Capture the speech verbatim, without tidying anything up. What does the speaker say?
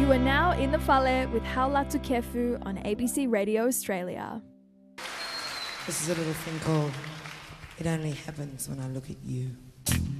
You are now in the Fale with Haulatu Kefu on A B C Radio Australia. This is a little thing called It Only Happens When I Look at You.